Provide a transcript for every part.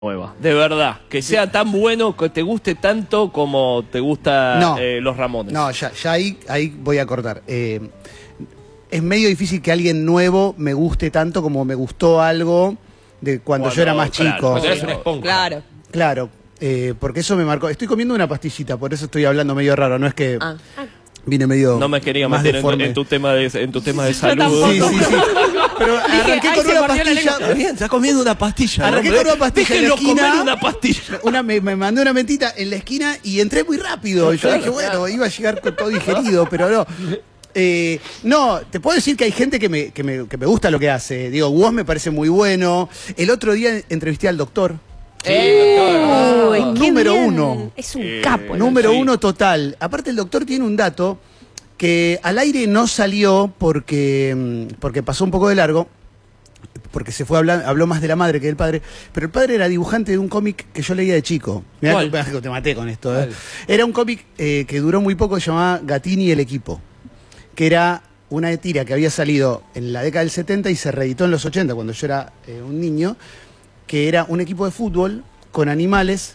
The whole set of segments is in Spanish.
nueva, de verdad, que sea tan bueno, que te guste tanto como te gusta Los Ramones. No, ya ahí voy a cortar. Es medio difícil que alguien nuevo me guste tanto como me gustó algo de cuando yo era más chico. Cuando eras una esponja. Claro, porque eso me marcó. Estoy comiendo una pastillita, por eso estoy hablando medio raro, no es que vine medio. No me quería más meter deforme. en tu tema de salud. Sí. Pero arranqué con una pastilla. Bien, está comiendo una pastilla. Arranqué con una pastilla en la esquina. Comer una pastilla. Me mandé una mentita en la esquina y entré muy rápido. Yo dije, bueno, iba a llegar con todo digerido, pero no. No, te puedo decir que hay gente que me gusta lo que hace. Digo, Woz me parece muy bueno. El otro día entrevisté al doctor. Sí, doctor. Número uno. Es un capo. Número uno total. Aparte el doctor tiene un dato que al aire no salió porque pasó un poco de largo, porque se fue habló más de la madre que del padre, pero el padre era dibujante de un cómic que yo leía de chico. Mirá, te maté con esto. Era un cómic que duró muy poco, se llamaba Gatini y el equipo, que era una tira que había salido en la década del 70 y se reeditó en los 80 cuando yo era un niño, que era un equipo de fútbol con animales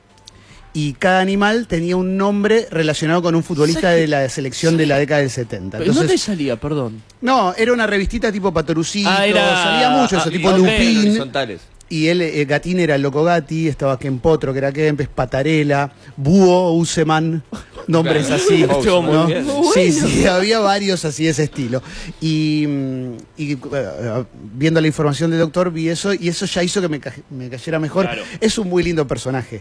y cada animal tenía un nombre relacionado con un futbolista de la selección de la década del 70. Entonces, ¿dónde salía, perdón? No, era una revistita tipo Patorucito, salía mucho eso, tipo Lupín. Y él, Gatín era el Loco Gatti, estaba Ken Potro, que era Kempes, Patarela, Búho, Useman, nombres así. ¿no? Sí, había varios así de ese estilo. Y viendo la información del doctor vi eso y eso ya hizo que me cayera mejor. Claro. Es un muy lindo personaje.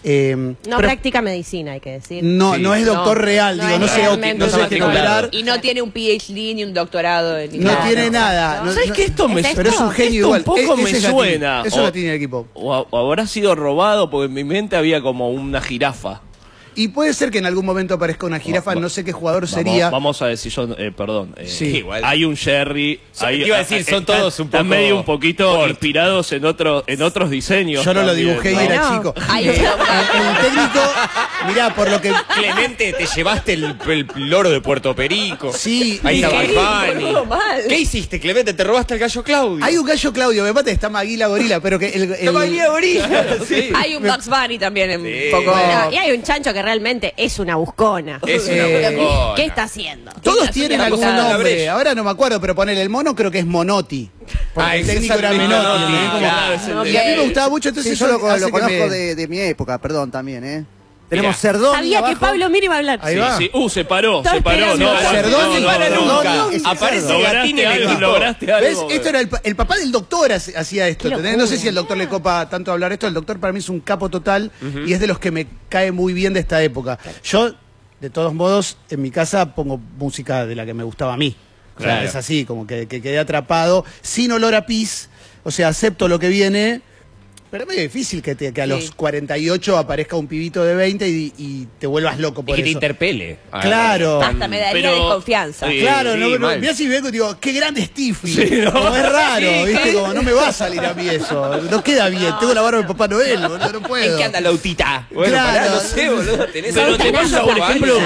No practica medicina, hay que decir. No, no es doctor real, digo, no se tiene operar. Y no tiene un PhD ni un doctorado. No tiene nada. ¿Sabes qué? Pero es un genio igual. Un poco me suena. Eso lo tiene el equipo. O habrá sido robado, porque en mi mente había como una jirafa. Y puede ser que en algún momento aparezca una jirafa, no sé qué jugador sería. Vamos a decir, perdón. Sí. Igual. Hay un Jerry. Iba a decir, son todos un poco. Están medio un poquito inspirados en otros diseños. Yo no lo dibujé y era chico. El técnico, mirá, por lo que. Clemente, te llevaste el loro de Puerto Perico. Sí. Ahí está Bunny. ¿Qué hiciste, Clemente? ¿Te robaste el gallo Claudio? Hay un gallo Claudio, me mate, está Maguila Gorila, pero que Está Maguila Gorila. Sí. Hay un Bugs Bunny también un poco. Bueno, y hay un chancho que realmente es una buscona. Es una buscona. ¿Qué está haciendo? Todos tienen algún nombre. Ahora no me acuerdo, pero ponele el mono, creo que es Monotti. Porque el técnico era Menotti. Y a mí me gustaba mucho, entonces yo lo conozco de mi época, perdón, también, ¿eh? Tenemos Cerdoni. Sabía que Pablo Miri iba a hablar. Ahí va. Sí. Se paró. No, Cerdoni no para nunca. Aparece Gatini en el equipo. Lograste algo. ¿Ves? Esto era el papá del doctor hacía esto. No sé si al doctor le copa tanto hablar esto. El doctor para mí es un capo total y es de los que me cae muy bien de esta época. Yo, de todos modos, en mi casa pongo música de la que me gustaba a mí. O sea, es así, como que quedé atrapado, sin olor a pis. O sea, acepto lo que viene. Pero es medio difícil que a los 48 aparezca un pibito de 20 y te vuelvas loco por eso. Y que te interpele. interpele. Claro. Hasta me daría desconfianza. Claro, mirá si vengo y digo, qué grande Stiffy. Como es raro, ¿viste? Como no me va a salir a mí eso. No queda bien. Tengo la barba de Papá Noel, boludo, no puedo. ¿En qué anda la autita? Bueno, claro. No sé, boludo. Pero te pasa, por ejemplo,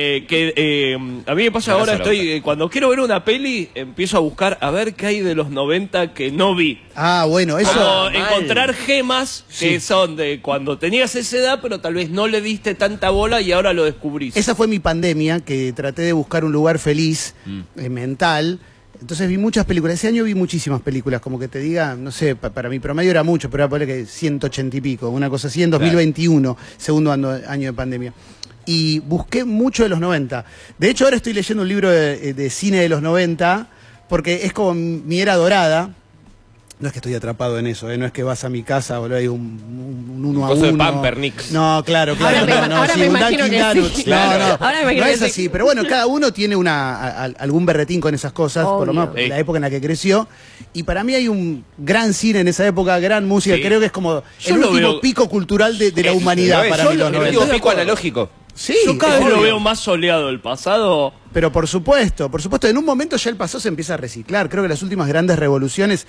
que a mí me pasa ahora, cuando quiero ver una peli, empiezo a buscar a ver qué hay de los 90 que no vi. Ah, bueno, eso. Como encontrar gemas que son de cuando tenías esa edad, pero tal vez no le diste tanta bola y ahora lo descubrís. Esa fue mi pandemia, que traté de buscar un lugar feliz, mental. Entonces vi muchas películas. Ese año vi muchísimas películas, como que te diga, no sé, para mi promedio era mucho, pero era por que 180 y pico, una cosa así en 2021, segundo año de pandemia. Y busqué mucho de los 90. De hecho, ahora estoy leyendo un libro de cine de los 90, porque es como mi era dorada. No es que estoy atrapado en eso, no es que vas a mi casa, boludo, hay un uno a uno. de Pampernicks. No, claro. Ahora me imagino que sí. No es así, pero bueno, cada uno tiene algún berretín con esas cosas, por lo menos la época en la que creció. Y para mí hay un gran cine en esa época, gran música, creo que es como el último pico cultural de la humanidad para mí. El último pico analógico. Sí, yo cada vez lo veo más soleado el pasado. Pero por supuesto, en un momento ya el pasado se empieza a reciclar. Creo que las últimas grandes revoluciones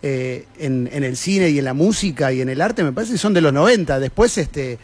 en el cine y en la música y en el arte me parece que son de los 90. Después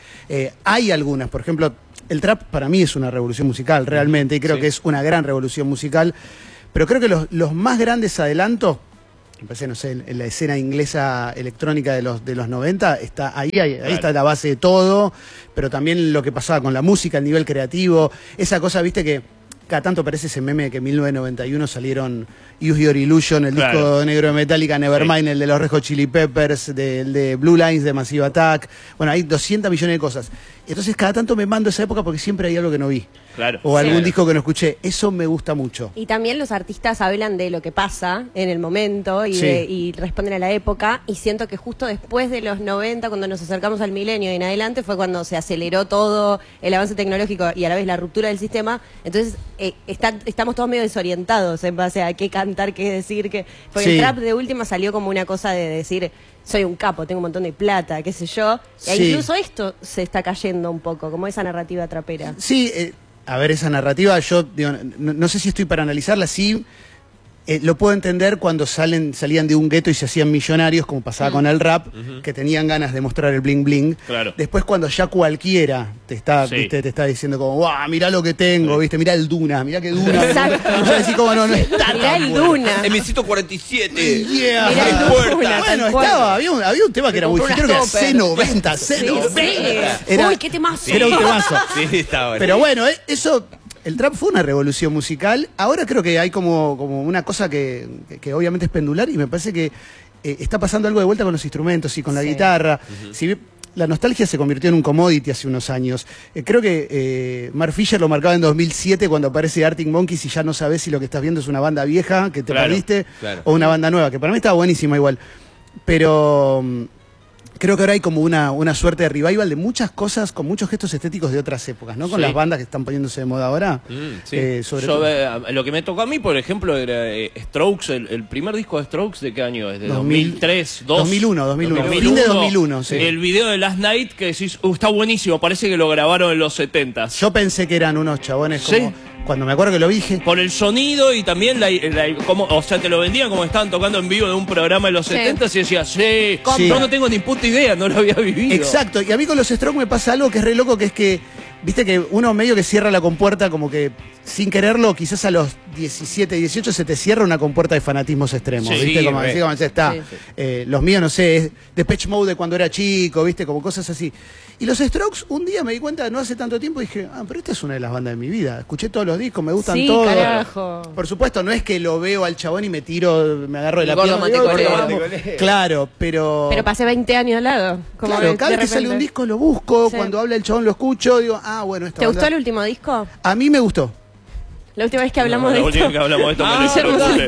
hay algunas, por ejemplo, el trap para mí es una revolución musical realmente y creo que es una gran revolución musical. Pero creo que los más grandes adelantos me parece, no sé, en la escena inglesa electrónica de los 90, está ahí está la base de todo, pero también lo que pasaba con la música, el nivel creativo, esa cosa, viste, que cada tanto parece ese meme que en 1991 salieron Use Your Illusion, el disco negro de Metallica, Nevermind, el de los Red Hot Chili Peppers, el de Blue Lines de Massive Attack. Bueno, hay 200 millones de cosas. Entonces cada tanto me mando esa época porque siempre hay algo que no vi. O algún disco que no escuché. Eso me gusta mucho. Y también los artistas hablan de lo que pasa en el momento y responden a la época. Y siento que justo después de los 90, cuando nos acercamos al milenio y en adelante, fue cuando se aceleró todo el avance tecnológico y a la vez la ruptura del sistema. Entonces estamos todos medio desorientados en base a qué cantar, qué decir. Porque el trap de última salió como una cosa de decir... soy un capo, tengo un montón de plata, qué sé yo. E incluso esto se está cayendo un poco, como esa narrativa trapera. Sí, a ver, esa narrativa, yo digo, no sé si estoy para analizarla, sí. Lo puedo entender cuando salían de un gueto y se hacían millonarios, como pasaba con el rap, que tenían ganas de mostrar el bling bling. Después cuando ya cualquiera te está diciendo como, ¡guau! Mirá lo que tengo, ¿viste? Mirá el Duna, mirá que Duna. Exacto. Ya decís como, no está mirá tan el bueno. Duna. Emisito 47. Yeah. Mirá el Duna. Bueno, había un tema que era muy creo que era C90, C90. Uy, qué temazo. Era un temazo. Sí, está bueno. Pero bueno, eso... El trap fue una revolución musical. Ahora creo que hay como una cosa que obviamente es pendular y me parece que está pasando algo de vuelta con los instrumentos y con la guitarra. Si la nostalgia se convirtió en un commodity hace unos años. Creo que Mark Fisher lo marcaba en 2007 cuando aparece Arctic Monkeys y ya no sabes si lo que estás viendo es una banda vieja que te perdiste o una banda nueva, que para mí estaba buenísima igual. Pero... creo que ahora hay como una suerte de revival de muchas cosas con muchos gestos estéticos de otras épocas, ¿no? Con las bandas que están poniéndose de moda ahora. Sobre todo. Lo que me tocó a mí, por ejemplo, era Strokes, el primer disco de Strokes, ¿de qué año es? ¿De 2003? 2001. Fin de 2001, sí. El video de Last Night, que decís, está buenísimo, parece que lo grabaron en los 70s. Yo pensé que eran unos chabones como... Cuando me acuerdo que lo dije. Por el sonido y también o sea, te lo vendían como estaban tocando en vivo de un programa de los 70 y decías, yo no tengo ni puta idea, no lo había vivido. Exacto, y a mí con los Strokes me pasa algo que es re loco, que es que, viste que uno medio que cierra la compuerta como que sin quererlo, quizás a los 17, 18 se te cierra una compuerta de fanatismos extremos, ¿viste? Como está. Los míos, no sé, es Depeche Mode de cuando era chico, ¿viste? Como cosas así. Y los Strokes, un día me di cuenta, no hace tanto tiempo, dije, pero esta es una de las bandas de mi vida. Escuché todos los discos, me gustan todos. Carajo. Por supuesto, no es que lo veo al chabón y me tiro, me agarro de la pierna. Claro, pero... Pero pasé 20 años al lado. Como claro, cada vez que sale un disco lo busco, cuando habla el chabón lo escucho, digo, bueno, esta ¿Te banda... gustó el último disco? A mí me gustó. La última vez que hablamos de esto. La última vez que hablamos de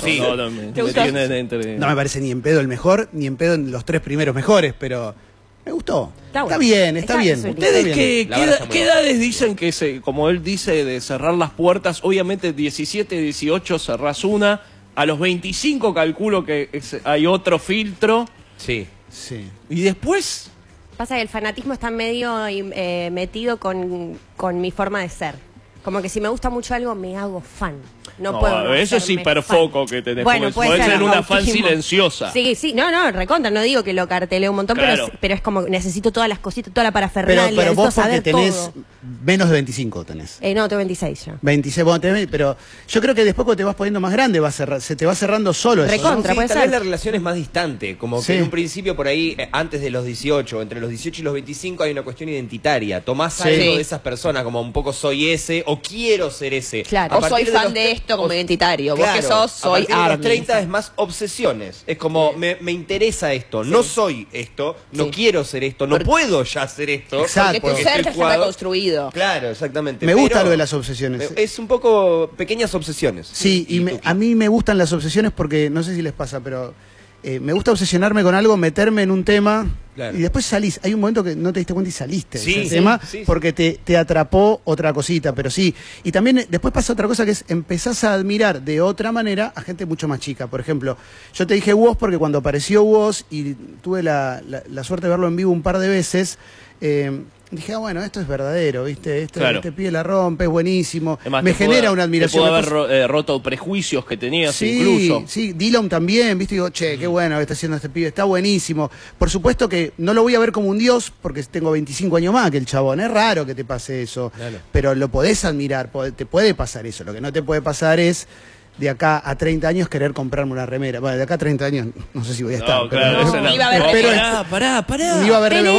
esto. No me parece ni en pedo el mejor, ni en pedo en los 3 primeros mejores, pero me gustó. Está bien. ¿Ustedes qué edades dicen que, como él dice, de cerrar las puertas? Obviamente 17, 18 cerrás una. A los 25 calculo que hay otro filtro. Sí. Y después... Pasa que el fanatismo está medio metido con mi forma de ser. Como que si me gusta mucho algo, me hago fan. No puedo. Eso es hiperfoco que tenés. Bueno, puede ser una fan silenciosa. Sí. No, recontra. No digo que lo carteleo un montón, pero es como necesito todas las cositas, toda la parafernalia. Pero vos porque tenés menos de 25 tenés. No, tengo 26 ya. 26, pero yo creo que después cuando te vas poniendo más grande se te va cerrando solo eso. Recontra, ¿no? Tal vez la relación es más distante. Como que en un principio por ahí, antes de los 18, entre los 18 y los 25 hay una cuestión identitaria. Tomás algo de esas personas, como un poco soy ese, o quiero ser ese. Claro. O soy fan de esto como identitario. Vos que sos, soy ARMY. A los 30 es más obsesiones. Es como, me interesa esto, no soy esto, no quiero ser esto, no puedo ya ser esto. Exacto. Porque tu ser ya está construido. Claro, exactamente. Me gusta lo de las obsesiones. Es un poco pequeñas obsesiones. Sí, y a mí me gustan las obsesiones porque, no sé si les pasa, pero me gusta obsesionarme con algo, meterme en un tema y después salís. Hay un momento que no te diste cuenta y saliste de ese tema porque te atrapó otra cosita, pero sí. Y también después pasa otra cosa que es empezás a admirar de otra manera a gente mucho más chica. Por ejemplo, yo te dije Woz porque cuando apareció Woz y tuve la suerte de verlo en vivo un par de veces, dije, bueno, esto es verdadero, ¿viste? Este pibe la rompe, es buenísimo. Además, me genera una admiración. Te pudo haber roto prejuicios que tenías incluso. Sí, Dylan también, ¿viste? Digo, qué bueno que está haciendo este pibe, está buenísimo. Por supuesto que no lo voy a ver como un dios, porque tengo 25 años más que el chabón. Es raro que te pase eso, pero lo podés admirar, te puede pasar eso. Lo que no te puede pasar es de acá a 30 años querer comprarme una remera. Bueno, de acá a 30 años no sé si voy a estar. No, claro, no, iba a haber pero pará. iba a haber